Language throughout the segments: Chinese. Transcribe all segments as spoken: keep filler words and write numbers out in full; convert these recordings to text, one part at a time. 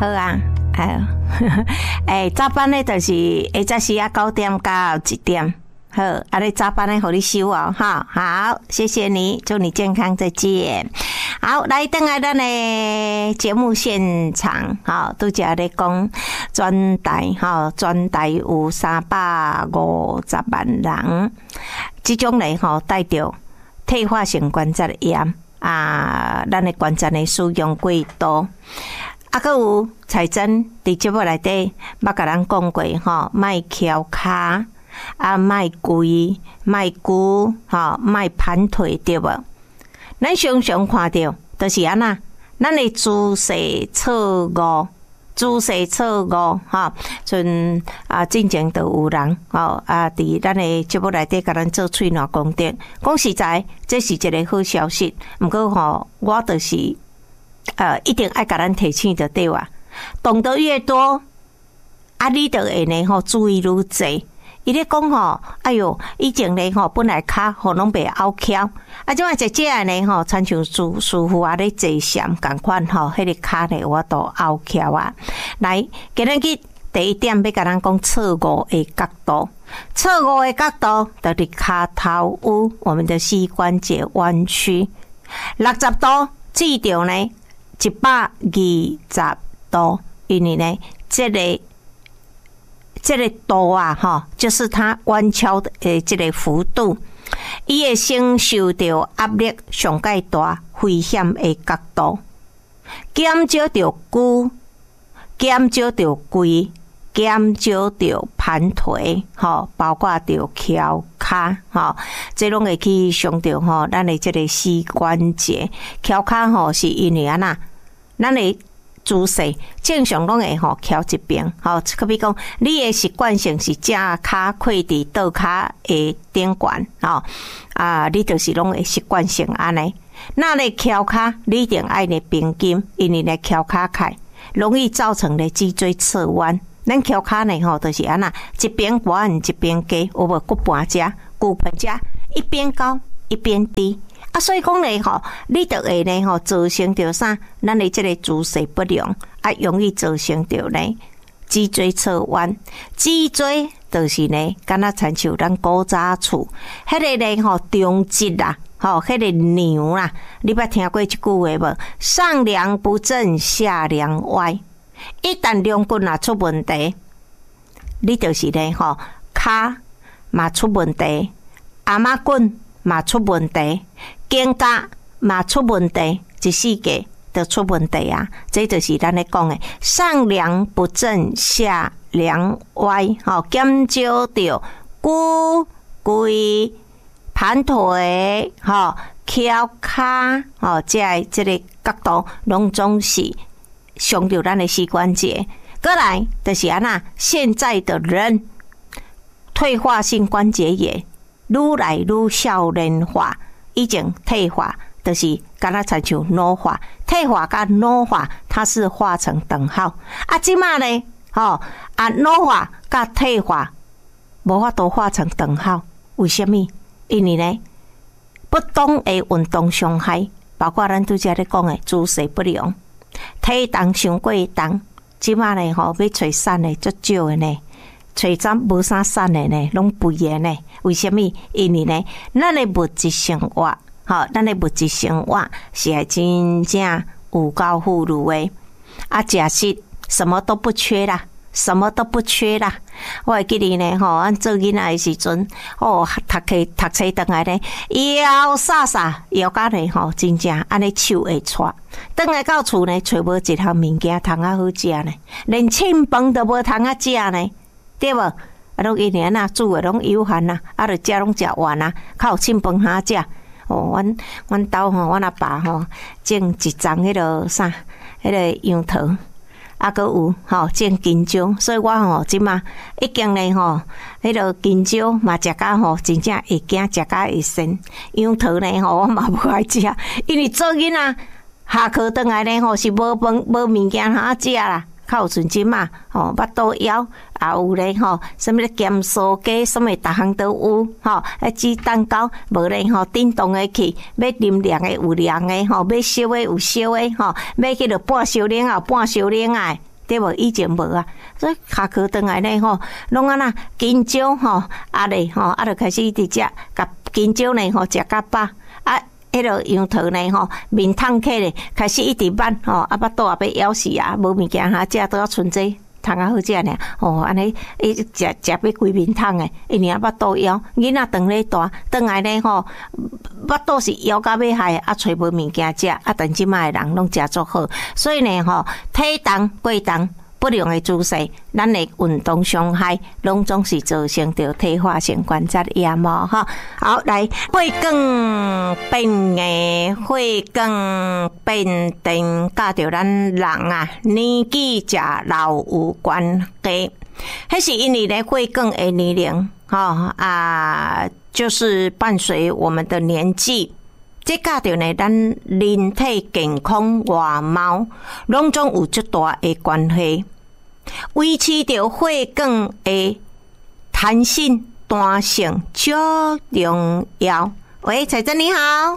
好啊，哎，哎，早班呢就是下早时啊九点到一点。好，啊，你早班呢，互你收哦，哈，好，谢谢你，祝你健康，再见。好，来等下咱的节目现场，好，拄则咧讲全台，吼，全台有三百五十万人，即种咧吼带着退化性关节炎啊，咱的关节的使用过度。啊，还有彩珍伫节目内底，捌甲咱讲过吼，莫翘骹。啊，莫跪，莫骨，吼，莫盘腿，对无？咱常常看到，就是安那，咱的姿势错误，姿势错误，吼，像啊，之前都有人，吼啊，伫咱的节目内底，甲咱做喙暖功德。讲实在，这是一个好消息。毋过吼，我就是呃，一定爱甲咱提醒的对哇。懂得越多，啊，你就会呢吼，注意愈济。伊咧讲吼，哎哟，以前咧吼，本来骹吼拢袂拗翘，啊，即摆一只呢吼，亲像师师傅啊咧坐禅共款吼，迄个骹咧我都拗翘啊。来，今日去第一点要甲咱讲错误的角度，错误的角度就是骹头有我们的膝关节弯曲，六十度至到呢一百二十度，因为呢，这个。这个度啊，哈，就是它弯翘的诶，这个幅度，伊会承受到压力上介大、危险的角度，减少着骨，减少着跪，减少着盘腿，吼，包括着翘骹，吼，这拢会去伤到吼，咱的这个膝关节。翘骹吼，是因为安那，咱的姿势正常拢会吼翘一边，吼，可比讲你的习惯性是正骹跪伫倒骹的顶悬，吼啊，你就是拢会习惯性安尼。那咧翘骹，你一定爱咧平肩，因为咧翘骹开容易造成咧脊椎侧弯。咱翘骹呢吼，就是安那一边弯一边低，有无骨盘遮、骨盆遮一边高一边低。啊，所以讲咧吼，你就会呢吼造成着啥？咱的这个姿势不良，啊，容易造成着呢脊椎侧弯。脊椎就是呢，敢若亲像咱古早厝，迄个呢吼中脊啦，吼，迄个牛啦，你捌听过一句话无？上梁不正下梁歪。一旦梁骨若出问题，你就是呢吼骹嘛出问题，阿妈棍嘛出问题。肩胛嘛出问题，一世界都出问题啊！这就是咱咧讲的上梁不正下梁歪，吼，减少着骨跪盘腿，吼，翘骹，吼，这这个角度拢总是伤到咱的膝关节。再来就是安那，现在的人退化性关节炎愈来愈少年化。以前退化就是敢若亲像老化，退化跟老化它是画成等号。啊，即马呢，吼啊老化跟退化无法度画成等号，为什么？因为呢，不当的运动伤害，包括咱拄则咧讲的姿势不良、体重伤过重，即马呢吼要找瘦的足少的呢。找咱无啥瘦的呢，拢肥的呢？为什么？因为呢，咱的物质生活，吼，咱的物质生活是还真正有够富裕的。啊，假设什么都不缺啦，什么都不缺啦。我会记得呢，吼，咱做囡仔的时阵，哦，读册读册倒来呢，摇撒撒，摇到呢，吼，真正安尼手会喘。倒来到厝呢，找无一项物件通啊好食呢，连凊饭都无通啊食呢。对无？啊，拢一年啊，煮诶拢有限啊，啊，著食拢食完啊，较有凊饭通食。哦，阮阮兜吼，阮阿爸吼，种一丛迄落啥，迄个杨桃，啊，佮有吼种金蕉，所以我吼即马已经咧吼，迄落金蕉嘛食甲吼，真正会惊，食甲会酸。杨桃呢吼，我嘛无爱食，因为做囡仔下课倒来咧吼，是无饭无物件通啊食啦。较有纯金嘛，吼，巴肚枵，也有咧吼，什么咸酥鸡，什么逐项都有，吼，啊，煮蛋糕，无咧吼，叮当的去，要啉凉的有凉的，吼，要烧的有烧的，吼，要迄落半烧冷啊，半烧冷啊， 对无？以前无啊，所以下课转来呢吼，拢安那金蕉吼，啊咧吼，啊就开始伫食，甲金蕉呢吼食甲饱，啊，迄落杨桃呢吼，面烫起咧，开始一直慢吼，啊巴肚也要枵死啊，无物件哈食，都要剩这汤啊好食呢，哦，安尼伊食食要规面汤诶，因尔巴肚枵，囡仔长咧大，转来呢吼，巴肚是枵到要害，啊找无物件食，啊但即卖诶人拢食足好，所以呢吼，体重过重。不良的姿势，咱的运动伤害，拢总是造成着退化性关节炎嘛哈。好，来血管变硬，血管变长，甲着咱人啊年纪食老有关系。迄是因为咧血管的年龄，哈啊，就是伴随我们的年纪。这甲着呢，咱人体健康外貌，拢总有足大的关系。维持着血管的弹性、弹性足重要。喂，彩珍你好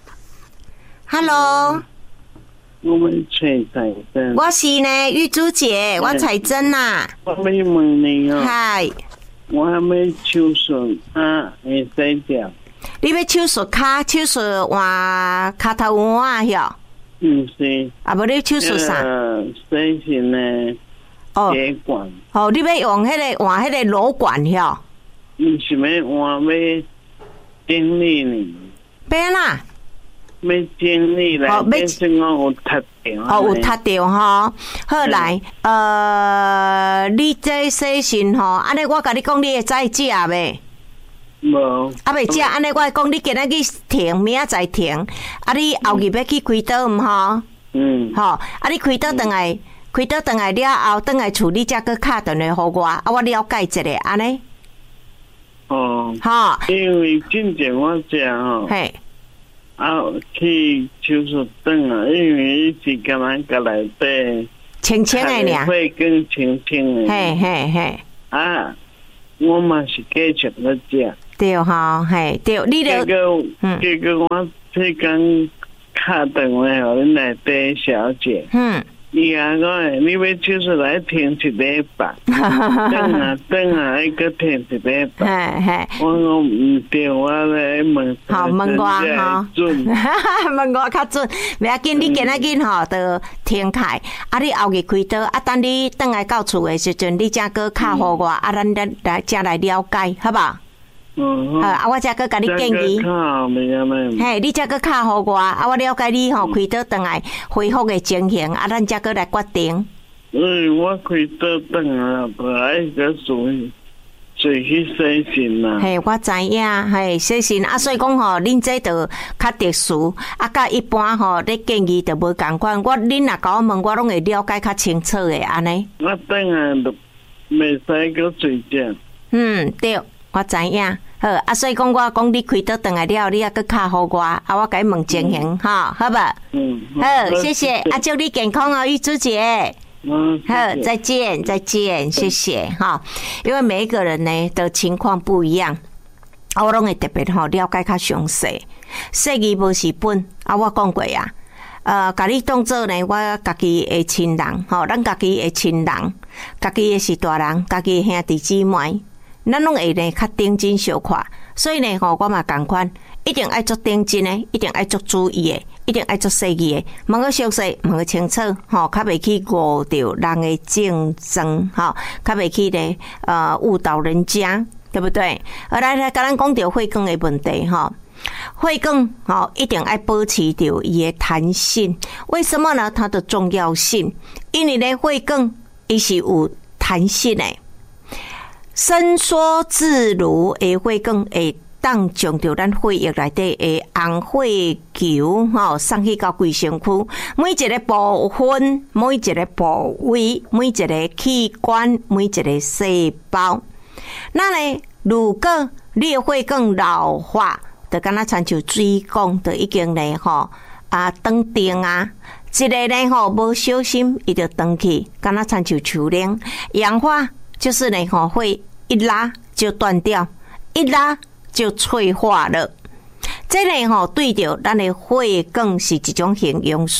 ，Hello， 我们彩彩珍， 我是呢玉珠姐，我彩珍呐。 我没问你哦， 嗨， 我还没手术啊，会使掉。 你要手术骹，手术换骹头腕哟？ 唔是， 啊，无你手术啥？ 呃，洗肾呢？ 哦， 血管。 哦，你要用迄、那个换迄个瘻管哟？ 唔是要换要整理呢？ 变啦？ 要整理来， 哦， 要算我有塌掉。 哦，有塌掉吼。好来，呃，你这洗肾吼，安尼我甲你讲，你会再食未？ 无。 啊，未食，安尼我会讲，你今仔日停，明仔载停。啊，你后日要去开刀毋吼？ 嗯。 吼，啊，你开刀倒来，开刀倒来了后，倒来厝你才去敲电话互我，啊，我了解一下，安尼。 哦。 吼。 因为之前我食吼。 嘿。 啊，去手术灯啊，因为伊是干嘛个内底清清的尔， 血管清清的。 嘿嘿嘿。 啊，我嘛是继续咧食。 对吼，嘿对，你了。结果， 嗯， 结果我这天打电话互恁内底小姐。 嗯。 伊啊讲，你要手术来停一礼拜，等啊等啊，还搁停一礼拜。 嘿嘿， 我讲唔对，我来问。 好问我哈，问我较准，袂要紧，你今仔日吼就停开，啊，你后日开刀，啊，等你转来到厝的时阵，你才搁敲互我，啊，咱来来才来了解，好不好？ 嗯， 啊，我才搁甲你建议，嘿，你才搁敲互我，啊，我了解你吼开刀转来恢复的情形，啊，咱才搁来决定。 嗯，我开刀转啊，不爱个做，做去洗肾啦。 嘿，我知影，嘿，洗肾啊，所以讲吼，恁这就较特殊，啊，甲一般吼，你建议就无共款。我恁若甲我问，我拢会了解较清楚的安尼。 我转啊，就袂使个睡觉。嗯， 对，我知影。好啊，所以讲我讲你开刀转来了，你也搁敲互我，啊，我甲你问情形，哈、嗯，好吧？嗯，好，谢谢，啊，祝你健康哦，玉珠姐。 嗯， 好，再见，再见，谢谢哈。因为每一个人呢的情况不一样，我拢会特别吼了解较详细。说字无是本啊，我讲过啊。呃，甲你当做呢，我家己的亲人，吼，咱家己的亲人，家己的是大人，家己的兄弟姊妹。咱拢会呢较认真小看，所以呢吼，我嘛共款，一定爱做认真的，一定爱做注意的，一定爱做细意的，问个详细，问个清楚，吼，较袂去误掉人的竞争，吼，较袂去呢呃误导人家，对不对？而来来，甲咱讲到血管的问题，吼，血管吼一定爱保持着伊的弹性，为什么呢？它的重要性，因为呢血管伊是有弹性的。伸缩自如的血管会当将着咱血液内底的红血球吼送去到规身躯，每一个部分、每一个部位、每一个器官、每一个细胞。那呢，如果你的血管老化，就敢若亲像水管，就已经呢吼啊断电啊。一个呢吼无小心，伊就断去，敢若亲像树林氧化，就是呢吼会。一拉就断掉，一拉就脆化了。这个吼对着咱的血管是一种形容词，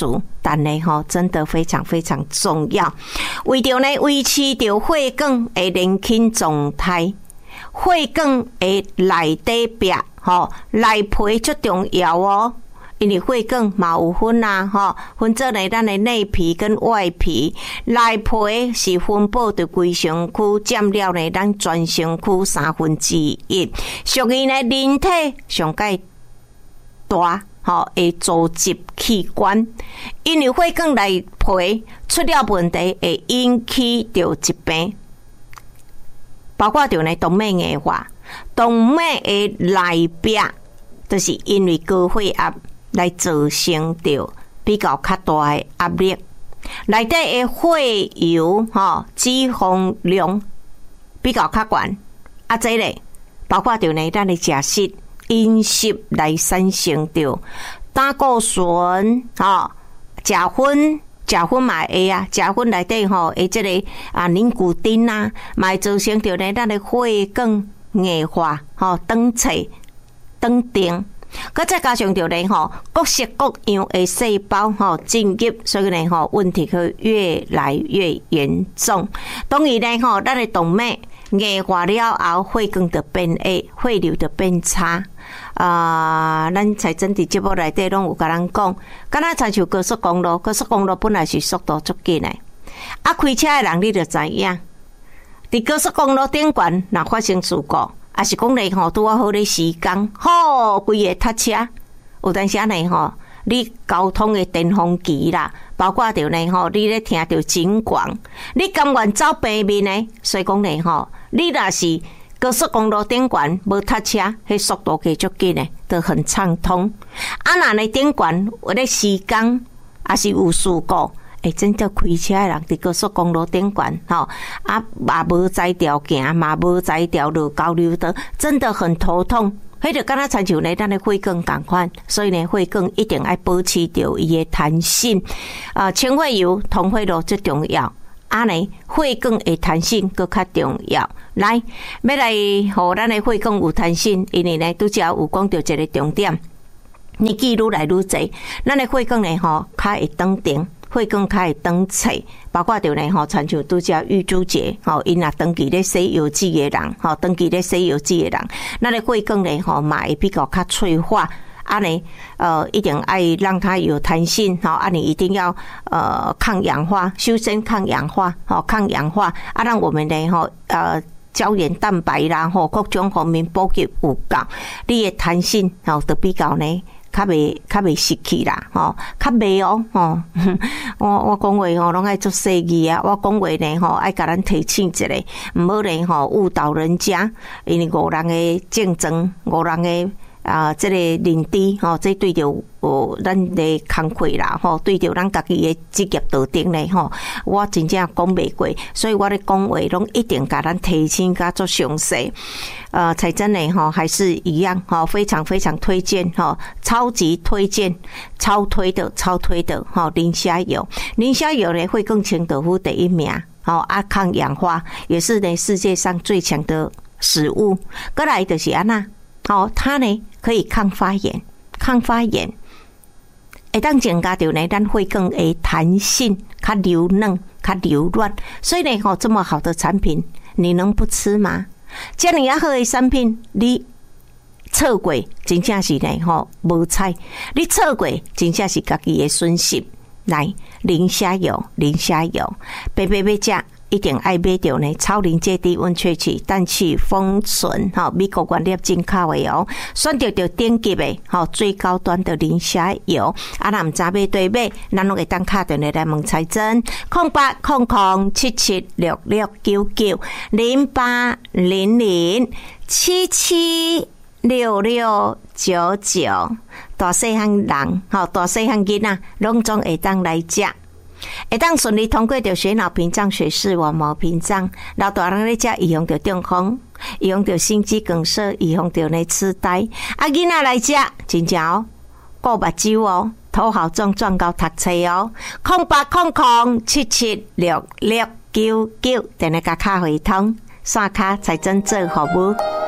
淡的吼，真的非常非常重要。为着呢维持着血管的年轻状态，血管的内底壁吼内皮最重要哦。因为血管嘛有分啊，吼，分做呢咱的内皮跟外皮，内皮是分布伫规身躯，占了呢咱全身躯三分之一，属于呢人体上界大吼的组织器官。因为血管内皮出了问题，会引起着疾病，包括着呢动脉硬化，动脉的内壁，就是因为高血压。来造成着比较较大的压力，内底的血油吼脂肪量比较较悬，啊，这个包括着呢咱的食食饮食来产生着胆固醇吼，食薰食薰嘛会啊，食薰内底吼会这个啊凝固丁啊，嘛会造成着呢咱的血管硬化吼，长脆长定。佮再加上着呢吼，各式各样的细胞吼进入，所以呢吼问题会越来越严重。当然呢吼，咱的动脉硬化了后，血管就变矮，血流就变差。啊、呃，咱财政伫节目内底拢有甲咱讲，敢若亲像高速公路，高速公路本来是速度足紧的，啊，开车的人你就知影，伫高速公路顶悬若发生事故。啊是讲咧吼，拄啊好咧时间，好规个塞车，有当时呢吼，你交通的电风机啦，包括着呢吼，你咧听着警广，你甘愿走平面呢？所以讲咧吼，你若是高速公路顶悬无塞车，迄速度加足紧诶，都很畅通。啊，若呢顶悬有咧时间，啊是有事故。诶，真正开车的人伫高速公路顶悬，吼啊，嘛无在条行，嘛无在条路交流道，真的很头痛。迄就敢若亲像呢，咱的血管共款，所以呢，血管一定要保持着伊的弹性。啊，清血油、通血路最重要。啊呢，血管的弹性搁较重要。来，要来互咱的血管有弹性，因为呢，拄则有讲到一个重点，年纪愈来愈侪，咱的血管呢吼，较会长定。血管较会长脆，包括着呢吼，亲像拄则玉珠姐吼，因若长期咧洗油脂的人，吼，长期咧洗油脂的人，咱的血管呢吼，嘛会比较较脆化。啊呢，呃，一定爱让它有弹性，好，啊，你一定要呃抗氧化，修身抗氧化，好，抗氧化，啊，让我们呢吼，呃。胶原蛋白啦，吼，各种方面补给有够，你的弹性吼，都比较呢。较袂较袂失去啦，吼，较袂哦，吼，我我讲话吼，拢爱做细字啊，我讲话呢，吼，爱甲咱提醒一下，毋好呢，吼，误导人家，因为五人的竞争，五人的啊，这个认知，吼，这对着哦，咱的工课啦，吼，对着咱家己的职业道德呢，吼，我真正讲袂过，所以我咧讲话拢一定甲咱提醒甲做详细。呃，彩珍呢，哈，还是一样，哈，非常非常推荐，哈，超级推荐，超推的，超推的，哈，磷虾油，磷虾油呢会更清豆腐第一名，好，啊，抗氧化也是呢世界上最强的食物。过来就是安那，好，它呢可以抗发炎，抗发炎，会当增加着呢咱血管的弹性，较柔嫩，较柔软，所以呢，吼，这么好的产品，你能不吃吗？这样啊好的产品，你错过真正是呢吼无彩，你错过真正是家己的损失。来，磷虾油，磷虾油，白白要食，一定爱买到呢超临界低温萃取氮气封存，吼，美国原料进口的哦，选择着顶级的，吼，最高端的磷虾油。啊，若毋知买对买，咱拢会当敲电话来问彩珍，空八空空七七六六九九零八零零七七六六九九。大细汉人，吼，大细汉囡仔，拢总会当来食。会当顺利通过着血脑屏障、血视网膜屏障，老大人咧食预防着中风，预防着心肌梗塞，预防着呢痴呆。啊，囡仔来食，真正哦，顾目睭哦，头好壮壮到读册哦。空八空空七七六六九九，等下甲卡回通，线卡才真做服务。